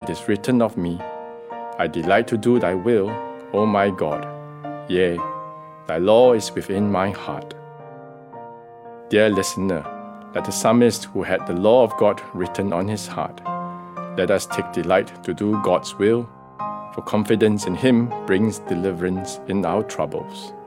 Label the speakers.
Speaker 1: it is written of me, I delight to do thy will, O my God. Yea, thy law is within my heart. Dear listener, like the psalmist who had the law of God written on his heart, let us take delight to do God's will, for confidence in Him brings deliverance in our troubles.